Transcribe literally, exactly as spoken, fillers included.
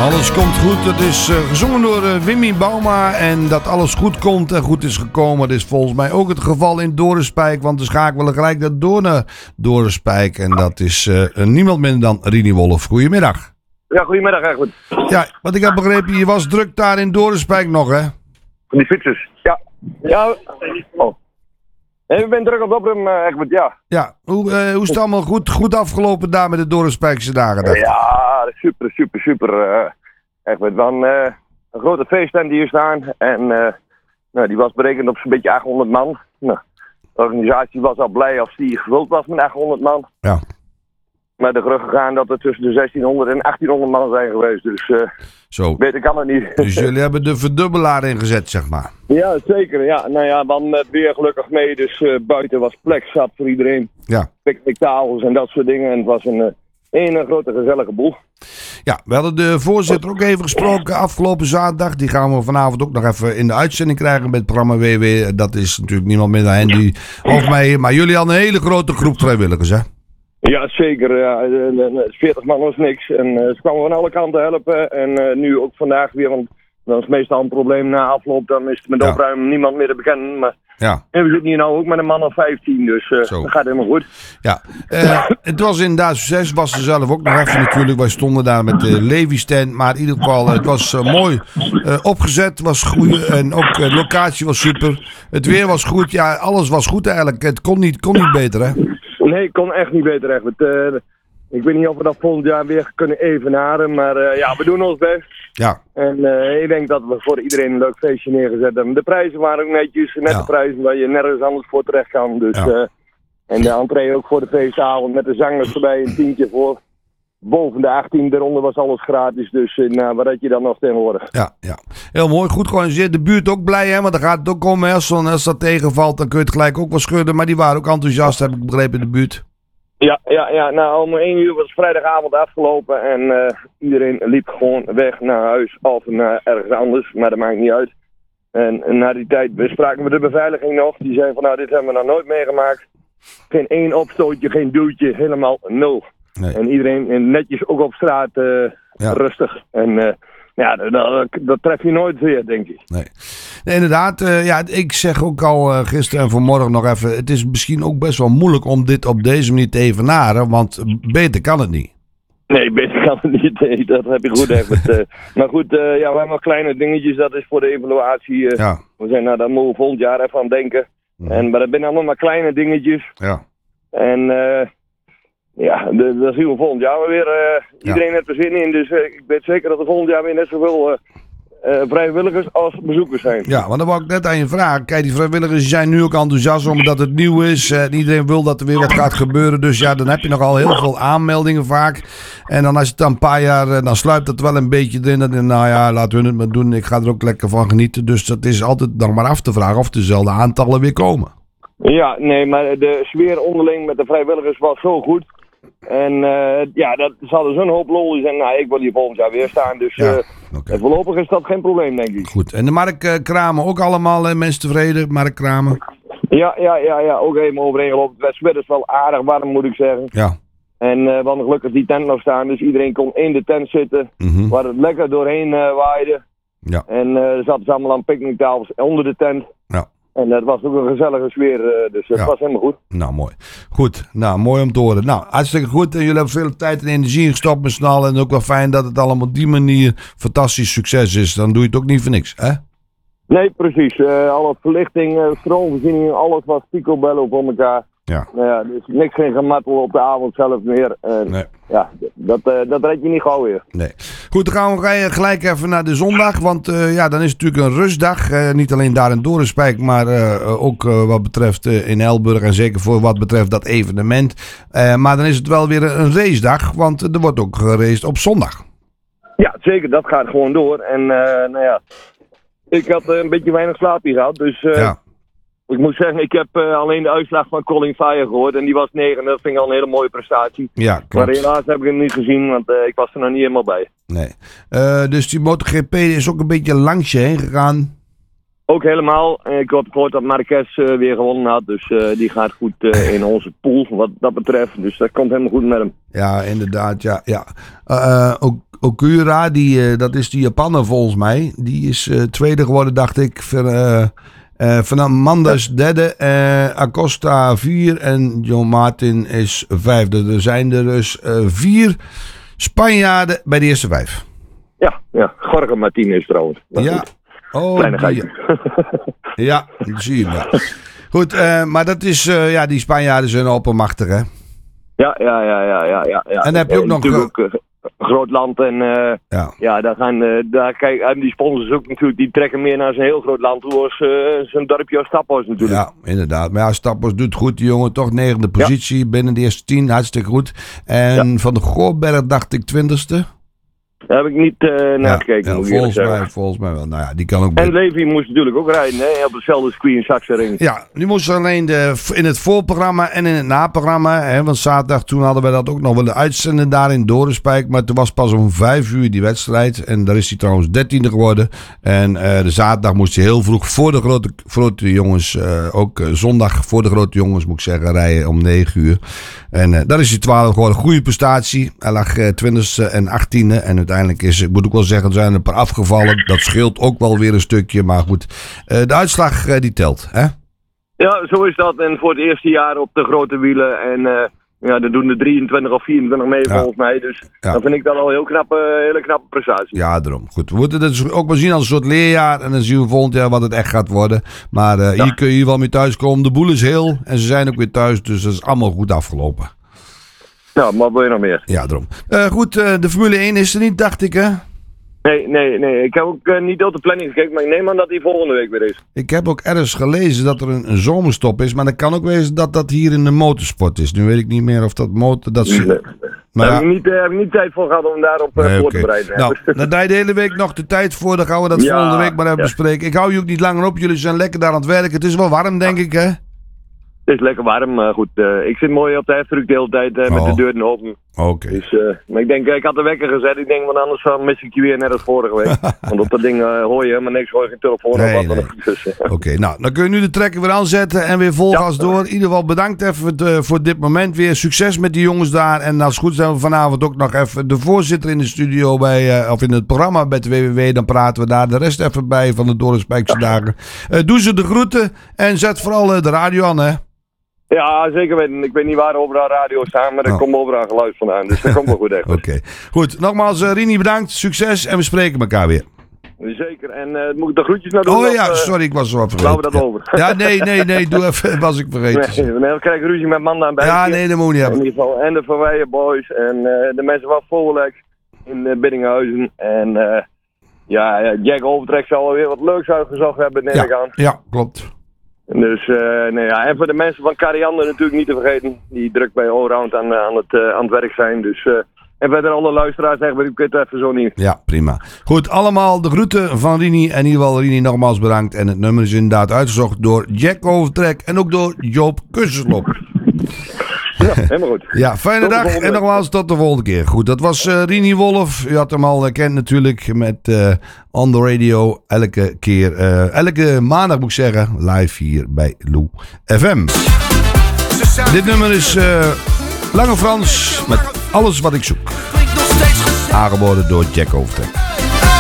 Alles komt goed. Het is uh, gezongen door uh, Wimmy Bauma. En dat alles goed komt en goed is gekomen. Dat is volgens mij ook het geval in Dorenspijk. Want de schakelen gelijk dat door naar Dorenspijk. En dat is uh, niemand minder dan Rini Wolf. Goedemiddag. Ja, goedemiddag eigenlijk. Ja, wat ik heb begrepen, je was druk daar in Dorenspijk nog, hè? Van die fietsers. Ja. Ja. Oh. Nee, ik ben druk op het opruimen, uh, Egbert, ja. Ja, hoe, uh, hoe is het allemaal goed, goed afgelopen daar met de Dorenspijkse dagen? Dacht? Ja, super, super, super. Uh, Egbert, van uh, een grote feesttent die hier staan. En uh, nou, die was berekend op zo'n beetje achthonderd man. Nou, de organisatie was al blij als die gevuld was met achthonderd man. Ja. Maar de geruchten gaan dat er tussen de zestienhonderd en achttienhonderd man zijn geweest. Dus uh, Zo. Beter kan het niet. Dus jullie hebben de verdubbelaar ingezet, zeg maar. Ja, zeker. Ja. Nou ja, dan met weer gelukkig mee. Dus uh, buiten was plek zat voor iedereen. Ja. Picknicktafels en dat soort dingen. En het was een, uh, een grote gezellige boel. Ja, we hadden de voorzitter ook even gesproken afgelopen zaterdag. Die gaan we vanavond ook nog even in de uitzending krijgen met het programma W W. Dat is natuurlijk niemand minder dan Andy of mij. Maar jullie hadden een hele grote groep vrijwilligers, hè? Ja, zeker. Ja. veertig man was niks. En uh, ze kwamen van alle kanten helpen. En uh, nu ook vandaag weer, want dat is meestal een probleem na afloop. Dan is het met ja. opruimen niemand meer te bekennen. Maar ja. En we zitten hier nou ook met een man of vijftien, dus uh, dat gaat helemaal goed. Ja, uh, het was inderdaad succes. Was er zelf ook nog even natuurlijk. Wij stonden daar met de Levi stand. Maar in ieder geval, het was uh, mooi uh, opgezet. Het was goed. En ook uh, de locatie was super. Het weer was goed. Ja, alles was goed eigenlijk. Het kon niet, kon niet beter, hè? Nee, het kon echt niet beter, echt. Uh, ik weet niet of we dat volgend jaar weer kunnen evenaren. Maar uh, ja, we doen ons best. Ja. En uh, ik denk dat we voor iedereen een leuk feestje neergezet hebben. De prijzen waren ook netjes. Net ja. de prijzen waar je nergens anders voor terecht kan. Dus, ja. uh, en de entree ook voor de feestavond met de zangers erbij. Een tientje voor. Boven de achttien, daaronder was alles gratis. Dus uh, wat had je dan nog tegenwoordig? Ja, ja. Heel mooi. Goed georganiseerd. De buurt ook blij, hè? Want dan gaat het ook om. Als, als dat tegenvalt, dan kun je het gelijk ook wel schudden. Maar die waren ook enthousiast, heb ik begrepen, in de buurt. Ja, ja, ja. Nou, om één uur was vrijdagavond afgelopen. En uh, iedereen liep gewoon weg naar huis of naar ergens anders. Maar dat maakt niet uit. En, en na die tijd bespraken we de beveiliging nog. Die zei van, nou, dit hebben we nog nooit meegemaakt. Geen één opstootje, geen duwtje. Helemaal nul. Nee. En iedereen netjes ook op straat uh, ja. rustig. En uh, ja, dat, dat tref je nooit weer, denk ik. Nee, nee inderdaad. Uh, ja, ik zeg ook al uh, gisteren en vanmorgen nog even. Het is misschien ook best wel moeilijk om dit op deze manier te evenaren. Want beter kan het niet. Nee, beter kan het niet. Nee, dat heb je goed even. uh, maar goed, uh, ja, we hebben nog kleine dingetjes. Dat is voor de evaluatie. Uh, ja. We zijn nou, daar moeten we volgend jaar even aan denken. Mm. En, maar dat zijn allemaal maar kleine dingetjes. Ja. En... Uh, Ja, daar zien we volgend jaar weer. Uh, iedereen ja. heeft er zin in, dus uh, ik weet zeker dat er volgend jaar weer net zoveel uh, uh, vrijwilligers als bezoekers zijn. Ja, want dan wou ik net aan je vragen. Kijk, die vrijwilligers zijn nu ook enthousiast omdat het nieuw is. Uh, iedereen wil dat er weer wat gaat gebeuren. Dus ja, dan heb je nogal heel veel aanmeldingen vaak. En dan als het dan een paar jaar, uh, dan sluipt dat wel een beetje erin. Dan denk je, nou ja, laten we het maar doen. Ik ga er ook lekker van genieten. Dus dat is altijd nog maar af te vragen of dezelfde aantallen weer komen. Ja, nee, maar de sfeer onderling met de vrijwilligers was zo goed. En uh, ja, dat zal dus een hoop lol zijn. Nou, ik wil hier volgend jaar weer staan. Dus ja, uh, okay. voorlopig is dat geen probleem, denk ik. Goed. En de marktkramen ook allemaal, uh, mensen tevreden? Marktkramen? Ja, ja, ja, ja. Ook helemaal overeengelopen. Het werd is wel aardig warm, moet ik zeggen. Ja. En uh, we hadden gelukkig die tent nog staan. Dus iedereen kon in de tent zitten. Mm-hmm. Waar het lekker doorheen uh, waaide. Ja. En uh, er zaten ze allemaal aan picknicktafels onder de tent. Ja. En dat was ook een gezellige sfeer, uh, dus dat ja. was helemaal goed. Nou, mooi. Goed, nou, mooi om te horen. Nou, hartstikke goed. En jullie hebben veel tijd en energie gestopt met z'n allen. En ook wel fijn dat het allemaal op die manier fantastisch succes is. Dan doe je het ook niet voor niks, hè? Nee, precies. Uh, alle verlichting, uh, stroomvoorziening, alles was picobello voor elkaar. Ja. Nou ja, dus niks geen gemattel op de avond zelf meer. Uh, nee. Ja, dat, uh, dat red je niet gauw weer. Nee. Goed, dan gaan we gelijk even naar de zondag. Want uh, ja, dan is het natuurlijk een rustdag. Uh, niet alleen daar in Dorenspijk, maar uh, ook uh, wat betreft uh, in Elburg. En zeker voor wat betreft dat evenement. Uh, maar dan is het wel weer een racedag. Want er wordt ook geraced op zondag. Ja, zeker. Dat gaat gewoon door. En uh, nou ja, ik had uh, een beetje weinig slaap hier gehad. Dus... Uh, ja. Ik moet zeggen, ik heb uh, alleen de uitslag van Colin Fire gehoord en die was negen. Dat vind ik al een hele mooie prestatie. Ja, klopt. Maar helaas heb ik hem niet gezien, want uh, ik was er nog niet helemaal bij. Nee. Uh, dus die MotoGP is ook een beetje langs je heen gegaan? Ook helemaal. Ik heb gehoord dat Marquez uh, weer gewonnen had. Dus uh, die gaat goed uh, in onze pool wat dat betreft. Dus dat komt helemaal goed met hem. Ja, inderdaad. Ja, ja. Uh, ook Okura, die, uh, dat is die Japaner volgens mij. Die is uh, tweede geworden, dacht ik. Ver, uh, uh, Fernandes derde. Uh, Acosta vier. En John Martin is vijfde. Er zijn er dus uh, vier Spanjaarden bij de eerste vijf. Ja, ja. Jorge Martinez trouwens. Dat ja. Oh, Kleinigheidje. Ja, dat zie je hem, ja. Goed, uh, maar dat is, uh, ja, die Spanjaarden zijn oppermachtig, hè? Ja, ja, ja, ja, ja, ja. En dan heb je ook uh, nog... Natuurlijk ook, uh, groot land en uh, ja. ja, daar gaan, uh, daar, kijk, die sponsors ook natuurlijk, die trekken meer naar zijn heel groot land toe als uh, zijn dorpje als Staphorst natuurlijk. Ja, inderdaad. Maar ja, Staphorst doet goed, die jongen. Toch negende positie ja. binnen de eerste tien, hartstikke goed. En ja. van de Goorberg dacht ik twintigste. Daar heb ik niet uh, naar gekeken. Ja, ja, volgens, mij, volgens mij wel. Nou ja, die kan ook en Levi moest natuurlijk ook rijden, hè? Op hetzelfde circuit in Sachsenring. Ja, die moest alleen de, in het voorprogramma en in het naprogramma. Hè, want zaterdag toen hadden we dat ook nog willen uitzenden daar in Dorenspijk. Maar toen was pas om vijf uur die wedstrijd. En daar is hij trouwens dertiende geworden. En uh, de zaterdag moest hij heel vroeg voor de grote, grote jongens, uh, ook uh, zondag voor de grote jongens moet ik zeggen, rijden om negen uur. En uh, daar is hij twaalfde geworden. Goede prestatie. Hij lag uh, twintigste en achttiende. En uiteindelijk is, ik moet ook wel zeggen, er zijn er een paar afgevallen. Dat scheelt ook wel weer een stukje. Maar goed, uh, de uitslag uh, die telt, hè? Ja, zo is dat. En voor het eerste jaar op de grote wielen. En uh, ja, er doen er drieëntwintig of vierentwintig mee ja. volgens mij. Dus ja. dan vind ik dat al een heel knappe, hele knappe prestatie. Ja, daarom. Goed, we moeten het dus ook maar zien als een soort leerjaar. En dan zien we volgend jaar wat het echt gaat worden. Maar uh, ja. hier kun je hier wel mee thuiskomen. De boel is heel. En ze zijn ook weer thuis. Dus dat is allemaal goed afgelopen. Ja, maar wil je nog meer? Ja, daarom. Uh, goed, uh, de Formule één is er niet, dacht ik, hè? Nee, nee, nee. Ik heb ook uh, niet op de planning gekeken, maar ik neem aan dat die volgende week weer is. Ik heb ook ergens gelezen dat er een, een zomerstop is, maar dat kan ook wezen dat dat hier in de motorsport is. Nu weet ik niet meer of dat motor... Dat ze... nee. Maar daar ja. heb, ik niet, uh, heb ik niet tijd voor gehad om daarop uh, nee, voor okay. te bereiden. Nou, daar draai je de hele week nog de tijd voor, dan gaan we dat ja, volgende week maar even ja. bespreken. Ik hou je ook niet langer op, jullie zijn lekker daar aan het werken. Het is wel warm, denk ja. ik, hè? Het is lekker warm, maar goed. Uh, ik zit mooi op de heftruck de hele tijd uh, met oh. de deuren open. Oké. Okay. Dus, uh, maar ik denk, ik had de wekker gezet. Ik denk, want anders uh, mis ik je weer net als vorige week. Want op dat ding uh, hoor je, maar niks hoor je geen telefoon nee, of wat. Nee. Dus, uh. Oké, okay, nou, dan kun je nu de trekker weer aanzetten en weer vol gas ja. door. In ieder geval bedankt even de, voor dit moment weer. Succes met die jongens daar. En als het goed is, hebben we vanavond ook nog even de voorzitter in de studio bij, uh, of in het programma bij de W W W. Dan praten we daar de rest even bij van de Dorenspijkse ja. dagen. Uh, doe ze de groeten en zet vooral uh, de radio aan, hè. Ja, zeker weten. Ik weet niet waar overal radio staan, maar er oh. komt overal geluid vandaan. Dus dat komt wel goed echt. Oké. Okay. Goed, nogmaals uh, Rini bedankt. Succes en we spreken elkaar weer. Zeker. En uh, moet ik de groetjes nou doen? Oh ja, of, uh, sorry, ik was zo vergeten. Laten we dat over. Ja, nee, nee, nee, doe even, was ik vergeten. Nee, dan krijg ik ruzie met Manda en Bijtje. Ja, nee, dat moet niet hebben. In ieder geval, en de Van Weijen boys en uh, de mensen van Volek in uh, Biddinghuizen. En uh, ja, Jack Overtrek zal weer wat leuks uitgezocht hebben, neem ja, ik aan. Ja, klopt. Dus, uh, nee, ja, en voor de mensen van Kariander natuurlijk niet te vergeten. Die druk bij Allround aan, aan, het, uh, aan het werk zijn. Dus, uh, en verder alle luisteraars zeggen, ik weet het even zo niet. Ja, prima. Goed, allemaal de groeten van Rini. En in ieder geval Rini nogmaals bedankt. En het nummer is inderdaad uitgezocht door Jack Overtrek en ook door Joop Kussenslop. Ja, helemaal goed. Ja, fijne dag en nogmaals tot de volgende keer. Goed, dat was uh, Rini Wolf. U had hem al gekend natuurlijk met uh, On The Radio. Elke keer, uh, elke maandag moet ik zeggen, live hier bij Lou F M. Dit nummer is uh, Lange Frans met Alles Wat Ik Zoek. Aangeboden door Jack Overtrek.